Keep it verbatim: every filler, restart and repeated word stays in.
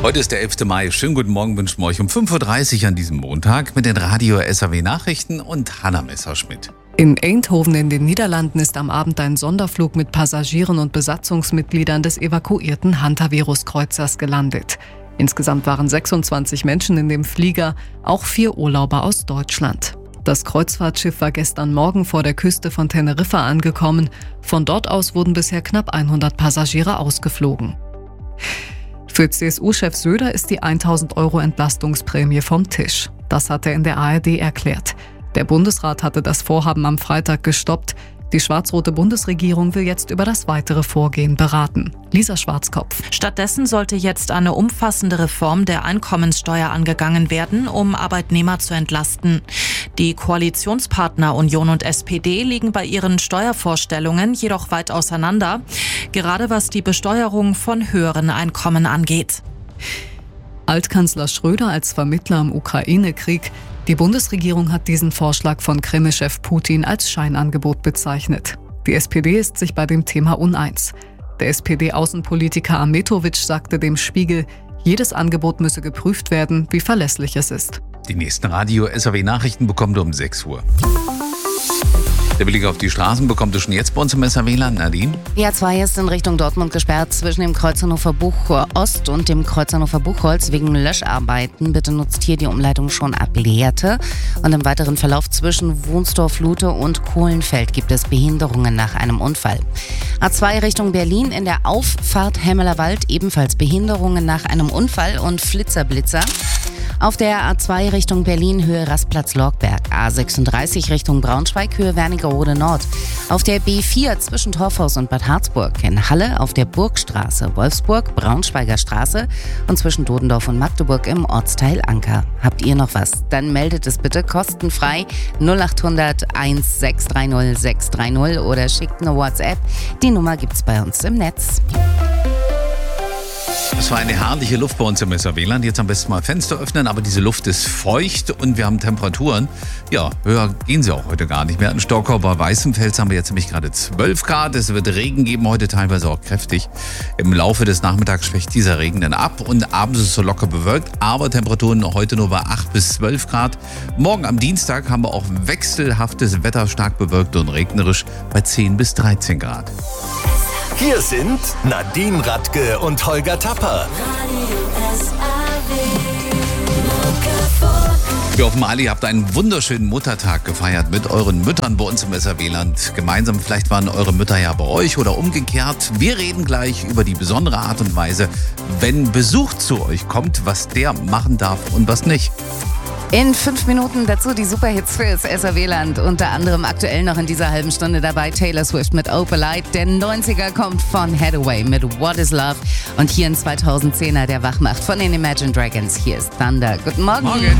Heute ist der elfte Mai. Schönen guten Morgen wünschen wir euch um fünf Uhr dreißig an diesem Montag mit den Radio S R W Nachrichten und Hanna Messerschmidt. In Eindhoven in den Niederlanden ist am Abend ein Sonderflug mit Passagieren und Besatzungsmitgliedern des evakuierten Hantavirus-Kreuzers gelandet. Insgesamt waren sechsundzwanzig Menschen in dem Flieger, auch vier Urlauber aus Deutschland. Das Kreuzfahrtschiff war gestern Morgen vor der Küste von Teneriffa angekommen. Von dort aus wurden bisher knapp hundert Passagiere ausgeflogen. Für C S U-Chef Söder ist die tausend Euro Entlastungsprämie vom Tisch. Das hat er in der A R D erklärt. Der Bundesrat hatte das Vorhaben am Freitag gestoppt. Die schwarz-rote Bundesregierung will jetzt über das weitere Vorgehen beraten. Lisa Schwarzkopf. Stattdessen sollte jetzt eine umfassende Reform der Einkommenssteuer angegangen werden, um Arbeitnehmer zu entlasten. Die Koalitionspartner Union und S P D liegen bei ihren Steuervorstellungen jedoch weit auseinander, gerade was die Besteuerung von höheren Einkommen angeht. Altkanzler Schröder als Vermittler im Ukraine-Krieg. Die Bundesregierung hat diesen Vorschlag von Kreml-Chef Putin als Scheinangebot bezeichnet. Die S P D ist sich bei dem Thema uneins. Der S P D-Außenpolitiker Ahmetovic sagte dem Spiegel, jedes Angebot müsse geprüft werden, wie verlässlich es ist. Die nächsten Radio S R W Nachrichten bekommt ihr um sechs Uhr. Der Blick auf die Straßen bekommt ihr schon jetzt bei uns im S R W-Land. Nadine? Die A zwei ist in Richtung Dortmund gesperrt zwischen dem Kreuz Hannover-Buch Ost und dem Kreuz Hannover-Buchholz wegen Löscharbeiten. Bitte nutzt hier die Umleitung schon ab Lehrte. Und im weiteren Verlauf zwischen Wunsdorf-Lute und Kohlenfeld gibt es Behinderungen nach einem Unfall. A zwei Richtung Berlin in der Auffahrt Hemmeler-Wald ebenfalls Behinderungen nach einem Unfall und Flitzerblitzer. Auf der A zwei Richtung Berlin Höhe Rastplatz-Lorgberg, A sechsunddreißig Richtung Braunschweig Höhe Wernigerode Nord. Auf der B vier zwischen Torfhaus und Bad Harzburg, in Halle auf der Burgstraße, Wolfsburg, Braunschweiger Straße und zwischen Dodendorf und Magdeburg im Ortsteil Anker. Habt ihr noch was? Dann meldet es bitte kostenfrei null acht hundert eins sechs drei null sechs drei null oder schickt eine WhatsApp. Die Nummer gibt's bei uns im Netz. Es war eine herrliche Luft bei uns im S R W-Land. Jetzt am besten mal Fenster öffnen, aber diese Luft ist feucht und wir haben Temperaturen. Ja, höher gehen sie auch heute gar nicht mehr. In Stockau bei Weißenfels haben wir jetzt nämlich gerade zwölf Grad. Es wird Regen geben, heute teilweise auch kräftig. Im Laufe des Nachmittags schwächt dieser Regen dann ab und abends ist es so locker bewölkt. Aber Temperaturen heute nur bei acht bis zwölf Grad. Morgen am Dienstag haben wir auch wechselhaftes Wetter, stark bewölkt und regnerisch bei zehn bis dreizehn Grad. Hier sind Nadine Radke und Holger Tapper. Wir hoffen alle, ihr habt einen wunderschönen Muttertag gefeiert mit euren Müttern bei uns im S R W-Land. Gemeinsam, vielleicht waren eure Mütter ja bei euch oder umgekehrt. Wir reden gleich über die besondere Art und Weise, wenn Besuch zu euch kommt, was der machen darf und was nicht. In fünf Minuten dazu die Superhits für das S R W-Land. Unter anderem aktuell noch in dieser halben Stunde dabei Taylor Swift mit Open Light. Der neunziger kommt von Hathaway mit What is Love. Und hier in zweitausendzehner der Wachmacht von den Imagine Dragons. Hier ist Thunder. Guten Morgen. Morgen.